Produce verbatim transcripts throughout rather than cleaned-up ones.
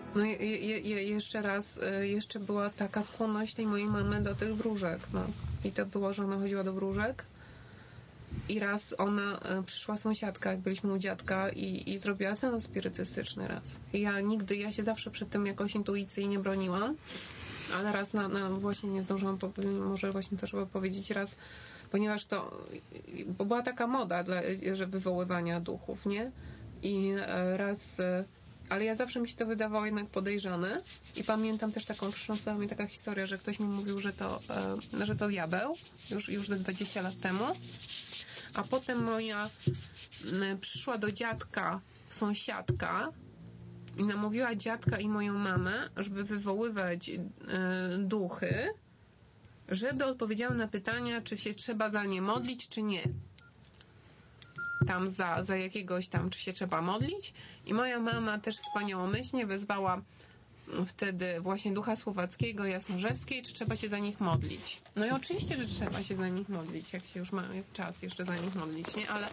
No je, je, je, jeszcze raz, jeszcze była taka skłonność tej mojej mamy do tych wróżek, no. I to było, że ona chodziła do wróżek i raz ona, przyszła sąsiadka, jak byliśmy u dziadka i, i zrobiła seans spirytystyczny raz. I ja nigdy, ja się zawsze przed tym jakoś intuicyjnie broniłam, ale raz na, na właśnie nie zdążyłam, może właśnie to trzeba powiedzieć raz, ponieważ to, bo była taka moda, dla, że wywoływania duchów, nie? I raz, ale ja zawsze mi się to wydawało jednak podejrzane i pamiętam też taką, wstrząsnęła mnie taka historia, że ktoś mi mówił, że to, że to diabeł, już, już ze dwadzieścia lat temu, a potem moja przyszła do dziadka sąsiadka i namówiła dziadka i moją mamę, żeby wywoływać duchy, żeby odpowiedziały na pytania, czy się trzeba za nie modlić, czy nie. Tam za, za jakiegoś tam, czy się trzeba modlić. I moja mama też wspaniałomyślnie wezwała wtedy właśnie ducha słowackiego, Jasnorzewskiej, czy trzeba się za nich modlić. No i oczywiście, że trzeba się za nich modlić, jak się już ma czas jeszcze za nich modlić, nie? Ale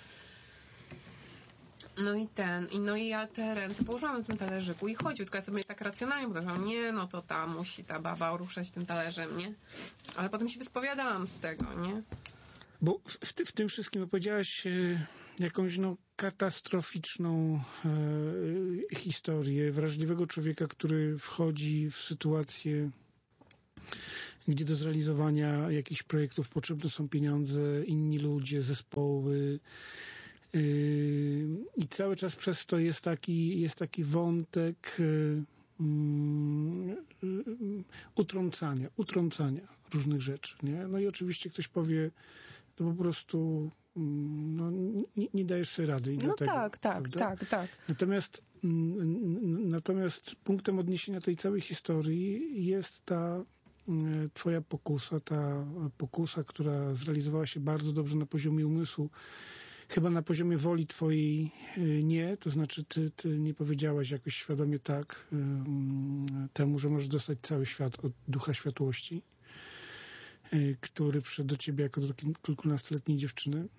no i ten, i no i ja te ręce położyłam w tym talerzyku i chodził, tylko ja sobie tak racjonalnie podeszłam, nie, no to ta musi ta baba ruszać tym talerzem, nie? Ale potem się wyspowiadałam z tego, nie? Bo w, w, w tym wszystkim opowiedziałaś e, jakąś no, katastroficzną e, historię wrażliwego człowieka, który wchodzi w sytuację, gdzie do zrealizowania jakichś projektów potrzebne są pieniądze, inni ludzie, zespoły. E, I cały czas przez to jest taki, jest taki wątek e, utrącania, utrącania różnych rzeczy, nie? No i oczywiście ktoś powie, to po prostu no, nie, nie dajesz sobie rady. I no dlatego, tak, tak, tak, tak. Natomiast, natomiast punktem odniesienia tej całej historii jest ta twoja pokusa, ta pokusa, która zrealizowała się bardzo dobrze na poziomie umysłu. Chyba na poziomie woli twojej nie, to znaczy ty, ty nie powiedziałaś jakoś świadomie tak temu, że możesz dostać cały świat od ducha światłości, który przyszedł do ciebie jako do kilkunastoletniej dziewczyny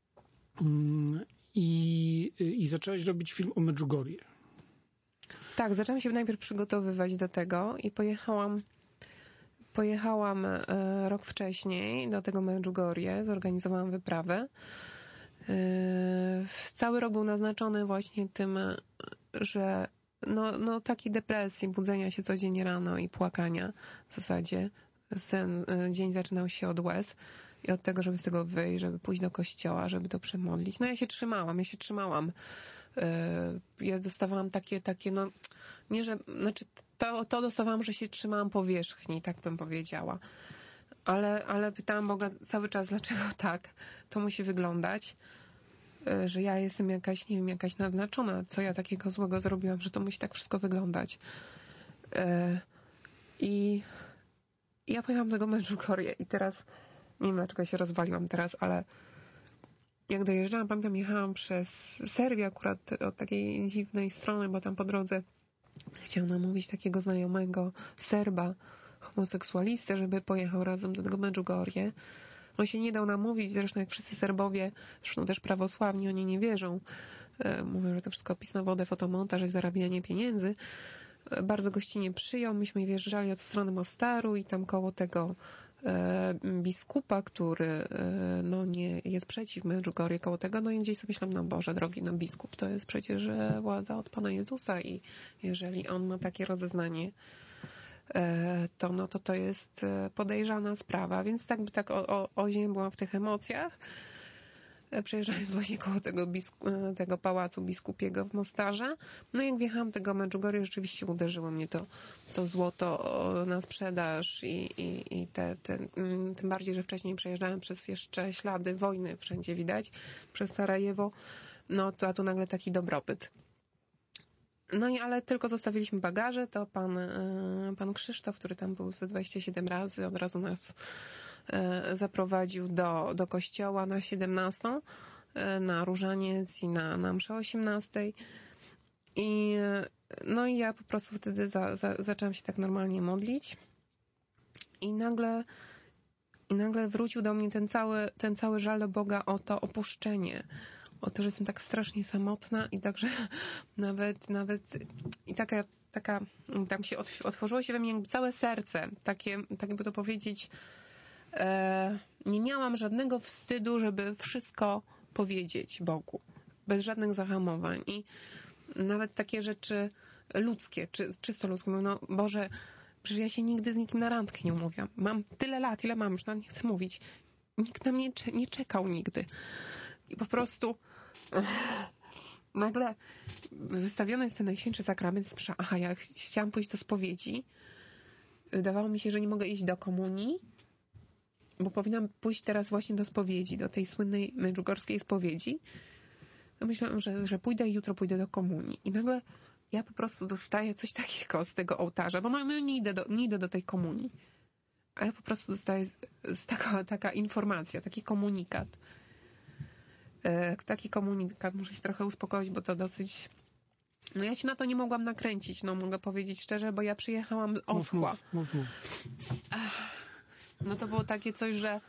i, i zaczęłaś robić film o Medjugorje. Tak, zaczęłam się najpierw przygotowywać do tego i pojechałam pojechałam rok wcześniej do tego Medjugorje, zorganizowałam wyprawę. Cały rok był naznaczony właśnie tym, że no, no takiej depresji, budzenia się codziennie rano i płakania w zasadzie. Ten dzień zaczynał się od łez i od tego, żeby z tego wyjść, żeby pójść do kościoła, żeby to przemodlić. No ja się trzymałam, ja się trzymałam. Ja dostawałam takie, takie no, nie, że, znaczy to, to dostawałam, że się trzymałam powierzchni, tak bym powiedziała. Ale, ale pytałam Boga cały czas, dlaczego tak to musi wyglądać, że ja jestem jakaś, nie wiem, jakaś naznaczona, co ja takiego złego zrobiłam, że to musi tak wszystko wyglądać. I ja pojechałam do tego Medjugorje i teraz, nie wiem dlaczego się rozwaliłam teraz, ale jak dojeżdżałam, pamiętam, jechałam przez Serbię akurat od takiej dziwnej strony, bo tam po drodze chciałam namówić takiego znajomego Serba, homoseksualistę, żeby pojechał razem do tego Medjugorje. On się nie dał namówić, zresztą jak wszyscy Serbowie, zresztą też prawosławni, oni nie wierzą. Mówią, że to wszystko opis na wodę, fotomontaż i zarabianie pieniędzy. Bardzo gościnnie przyjął. Myśmy wjeżdżali od strony Mostaru i tam koło tego e, biskupa, który e, no nie jest przeciw Medjugorje, koło tego, no i gdzieś sobie myślałam, no Boże drogi, no biskup to jest przecież władza od Pana Jezusa i jeżeli on ma takie rozeznanie, e, to no to to jest podejrzana sprawa, więc tak by tak o, o, o ziemi byłam w tych emocjach. Przejeżdżając właśnie koło tego, bisku, tego pałacu biskupiego w Mostarze. No i jak wjechałam do tego Medjugorje, rzeczywiście uderzyło mnie to, to złoto na sprzedaż i, i, i te, te, tym bardziej, że wcześniej przejeżdżałem przez jeszcze ślady wojny, wszędzie widać, przez Sarajewo, no to a tu nagle taki dobrobyt. No i ale tylko zostawiliśmy bagaże, to pan, pan Krzysztof, który tam był ze dwadzieścia siedem razy, od razu nas zaprowadził do, do kościoła na siedemnastą, na różaniec i na, na mszę osiemnastej. I no i ja po prostu wtedy za, za, zaczęłam się tak normalnie modlić i nagle i nagle wrócił do mnie ten cały, ten cały żal do Boga o to opuszczenie, o to, że jestem tak strasznie samotna i także nawet, nawet i taka, taka, tam się otworzyło się we mnie jakby całe serce, takie, tak jakby to powiedzieć, e, nie miałam żadnego wstydu, żeby wszystko powiedzieć Bogu, bez żadnych zahamowań i nawet takie rzeczy ludzkie, czy, czysto ludzkie, no Boże, przecież ja się nigdy z nikim na randkę nie umówiłam, mam tyle lat, ile mam już, no nie chcę mówić, nikt na mnie nie czekał nigdy i po prostu nagle wystawiony jest ten Najświętszy Sakrament, aha, ja ch chciałam pójść do spowiedzi, wydawało mi się, że nie mogę iść do komunii, bo powinnam pójść teraz właśnie do spowiedzi, do tej słynnej medjugorskiej spowiedzi. No myślałam, że, że pójdę i jutro pójdę do komunii. I nagle ja po prostu dostaję coś takiego z tego ołtarza, bo no, no nie, idę do, nie idę do tej komunii. A ja po prostu dostaję z, z taka, taka informacja, taki komunikat. E, taki komunikat, muszę się trochę uspokoić, bo to dosyć... No ja się na to nie mogłam nakręcić, no mogę powiedzieć szczerze, bo ja przyjechałam oschła. Mów, mów, mów. No to było takie coś, że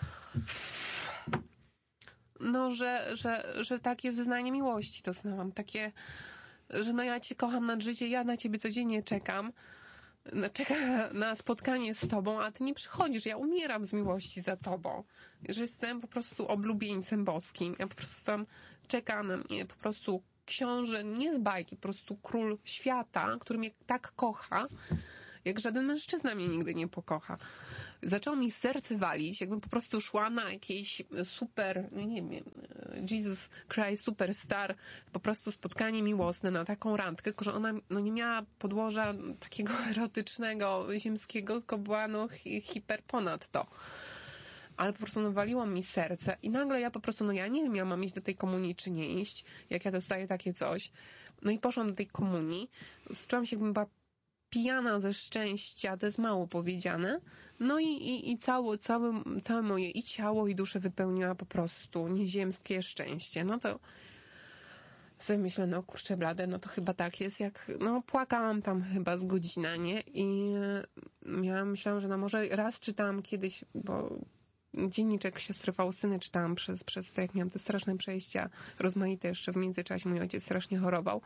no, że, że, że takie wyznanie miłości doznałam, takie, że no ja Cię kocham nad życie, ja na Ciebie codziennie czekam, czekam na spotkanie z Tobą, a Ty nie przychodzisz, ja umieram z miłości za Tobą, że jestem po prostu oblubieńcem boskim, ja po prostu tam czekam na mnie, po prostu książę, nie z bajki, po prostu król świata, który mnie tak kocha, jak żaden mężczyzna mnie nigdy nie pokocha. Zaczęło mi serce walić, jakbym po prostu szła na jakieś super, nie wiem, Jesus Christ Superstar, po prostu spotkanie miłosne na taką randkę, tylko że ona no, nie miała podłoża takiego erotycznego, ziemskiego, tylko była no, hi hiper ponad to. Ale po prostu no, waliło mi serce i nagle ja po prostu, no ja nie wiem, ja mam iść do tej komunii czy nie iść, jak ja dostaję takie coś. No i poszłam do tej komunii, czułam się, jakbym była pijana ze szczęścia, to jest mało powiedziane. No i, i, i całe, całe, całe moje i ciało, i duszę wypełniła po prostu nieziemskie szczęście. No to sobie myślę, no kurczę blade, no to chyba tak jest, jak, no płakałam tam chyba z godzina, nie? I ja myślałam, że no może raz czytałam kiedyś, bo dzienniczek siostry Faustyny czytałam przez, przez to, jak miałam te straszne przejścia rozmaite jeszcze w międzyczasie, mój ojciec strasznie chorował.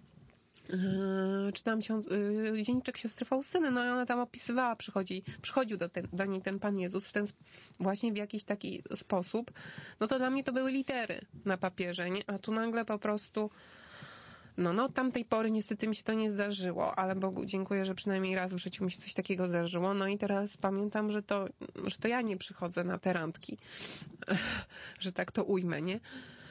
Yy, czytałam yy, dzienniczek siostry Faustyny, no i ona tam opisywała, przychodzi, przychodził do, ten, do niej ten Pan Jezus w ten, właśnie w jakiś taki sposób, no to dla mnie to były litery na papierze, nie? A tu nagle po prostu no, no, od tamtej pory niestety mi się to nie zdarzyło, ale Bogu dziękuję, że przynajmniej raz w życiu mi się coś takiego zdarzyło, no i teraz pamiętam, że to, że to ja nie przychodzę na te randki, że tak to ujmę, nie?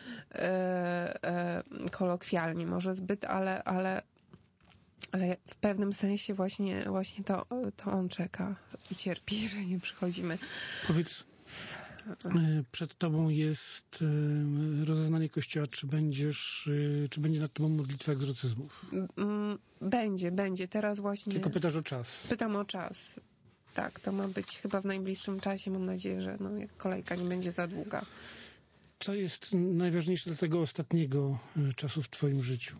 E, e, kolokwialnie może zbyt, ale, ale, ale w pewnym sensie właśnie, właśnie to, to on czeka i cierpi, że nie przychodzimy. Powiedz, przed tobą jest rozeznanie Kościoła, czy będziesz, czy będzie nad tobą modlitwa egzorcyzmów? Będzie, będzie. Teraz właśnie... Tylko pytasz o czas. Pytam o czas. Tak, to ma być chyba w najbliższym czasie. Mam nadzieję, że no, jak kolejka nie będzie za długa. Co jest najważniejsze dla tego ostatniego czasu w twoim życiu?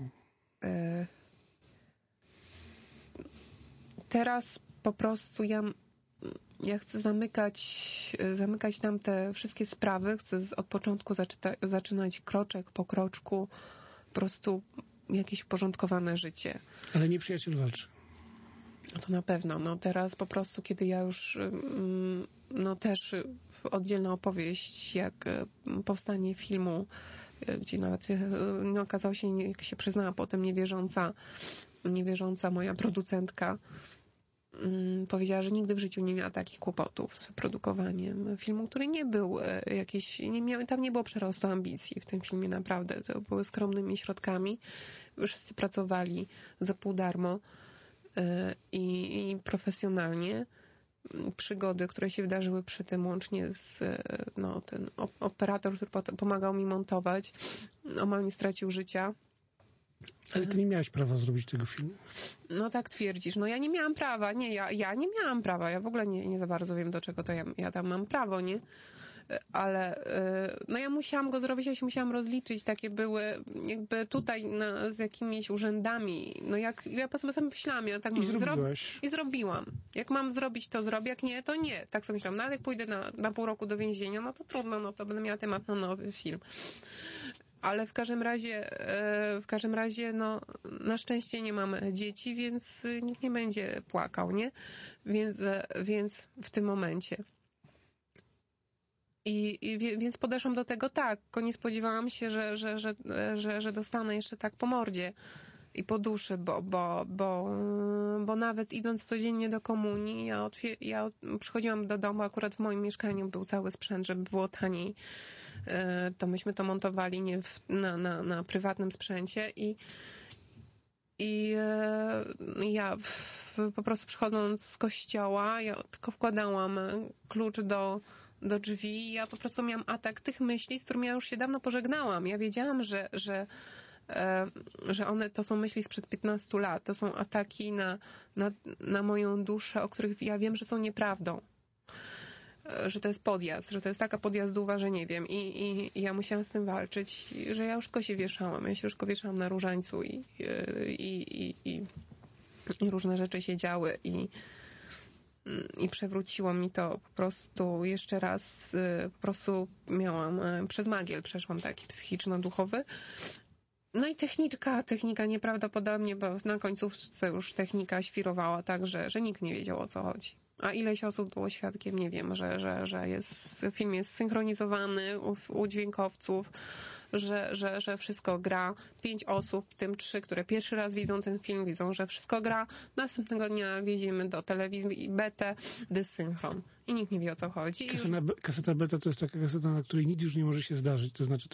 Teraz po prostu ja, ja chcę zamykać, zamykać tam te wszystkie sprawy. Chcę od początku zaczyta, zaczynać kroczek po kroczku. Po prostu jakieś uporządkowane życie. Ale nieprzyjaciel walczy. No to na pewno. No teraz po prostu, kiedy ja już no też oddzielna opowieść, jak powstanie filmu, gdzie nawet no, okazało się, jak się przyznała potem niewierząca, niewierząca moja producentka, um, powiedziała, że nigdy w życiu nie miała takich kłopotów z produkowaniem filmu, który nie był jakiś, nie miał, tam nie było przerostu ambicji w tym filmie, naprawdę. To były skromnymi środkami. Wszyscy pracowali za pół darmo i, i profesjonalnie. Przygody, które się wydarzyły przy tym, łącznie z no, ten operator, który pomagał mi montować, omal nie stracił życia. Ale ty nie miałaś prawa zrobić tego filmu. No tak twierdzisz. No ja nie miałam prawa. Nie, ja, ja nie miałam prawa. Ja w ogóle nie, nie za bardzo wiem, do czego to ja, ja tam mam prawo, nie? Ale no ja musiałam go zrobić, ja się musiałam rozliczyć. Takie były jakby tutaj na, z jakimiś urzędami. No jak ja po prostu sobie myślałam, ja tak I zrobiłaś. I zrobiłam. Jak mam zrobić, to zrobię. Jak nie, to nie. Tak sobie myślałam. Nawet jak pójdę na, na pół roku do więzienia, no to trudno, no to będę miała temat na nowy film. ale w każdym razie, w każdym razie, no, na szczęście nie mamy dzieci, więc nikt nie będzie płakał, nie? Więc, więc w tym momencie. I, i więc podeszłam do tego tak, tylko nie spodziewałam się, że, że, że, że, że dostanę jeszcze tak po mordzie i po duszy, bo, bo, bo, bo nawet idąc codziennie do komunii, ja, otwier- ja przychodziłam do domu, akurat w moim mieszkaniu był cały sprzęt, żeby było taniej, to myśmy to montowali nie w, na, na, na prywatnym sprzęcie i, i ja w, po prostu przychodząc z kościoła, ja tylko wkładałam klucz do do drzwi i ja po prostu miałam atak tych myśli, z którymi ja już się dawno pożegnałam. Ja wiedziałam, że, że, e, że one to są myśli sprzed piętnastu lat. To są ataki na, na, na moją duszę, o których ja wiem, że są nieprawdą. E, że to jest podjazd, że to jest taka podjazdowa, że nie wiem. I, i, i ja musiałam z tym walczyć, że ja już tylko się wieszałam. Ja się już tylko wieszałam na różańcu i, i, i, i, i różne rzeczy się działy i I przewróciło mi to po prostu jeszcze raz, po prostu miałam, przez magiel przeszłam taki psychiczno-duchowy. No i techniczka, technika nieprawdopodobnie, bo na końcówce już technika świrowała tak, że, że nikt nie wiedział, o co chodzi. A ileś osób było świadkiem, nie wiem, że, że, że jest, film jest synchronizowany u, u dźwiękowców, że, że, że wszystko gra. Pięć osób, w tym trzy, które pierwszy raz widzą ten film, widzą, że wszystko gra. Następnego dnia wieziemy do telewizji betę, dysynchron. I nikt nie wie, o co chodzi. Kaseta, kaseta beta to jest taka kaseta, na której nic już nie może się zdarzyć. To znaczy